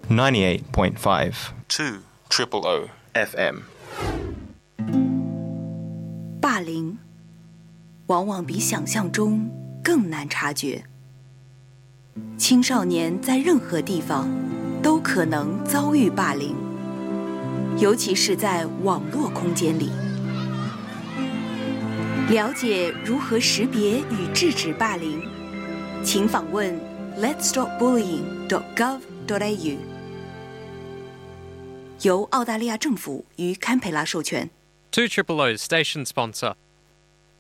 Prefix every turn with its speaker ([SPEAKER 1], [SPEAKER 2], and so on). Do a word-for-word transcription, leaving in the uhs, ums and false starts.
[SPEAKER 1] ninety-eight point five
[SPEAKER 2] two triple O
[SPEAKER 1] F M。
[SPEAKER 3] 霸凌往往比想象中更难察觉。青少年在任何地方都可能遭遇霸凌，尤其是在网络空间里。了解如何识别与制止霸凌，请访问 lets stop bullying dot gov dot a u， 由澳大利亚政府与堪培拉授权。
[SPEAKER 4] two triple O's station sponsor